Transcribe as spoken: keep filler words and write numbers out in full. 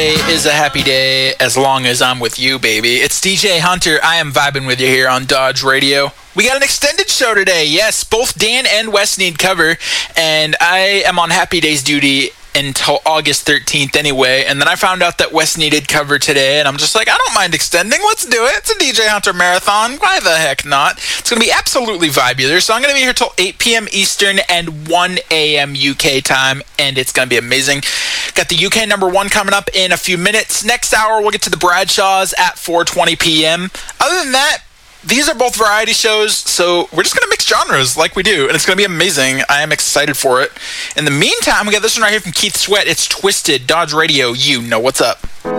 Is a happy day as long as I'm with you, baby. It's D J Hunter. I am vibing with you here on Dodge Radio. We got an extended show today. Yes, both Dan and Wes need cover, and I am on happy days duty until August thirteenth anyway, and then I found out that Wes needed cover today, and I'm just like, I don't mind extending. Let's do it. It's a D J Hunter marathon. Why the heck not? It's going to be absolutely vibular, so I'm going to be here till eight p.m. Eastern and one a.m. U K time, and it's going to be amazing. Got the U K number one coming up in a few minutes. Next hour, we'll get to the Bradshaws at four twenty p.m. Other than that, these are both variety shows, so we're just going to mix genres like we do, and it's going to be amazing. I am excited for it. In the meantime, we got this one right here from Keith Sweat. It's Twisted. Dodge Radio, you know what's up.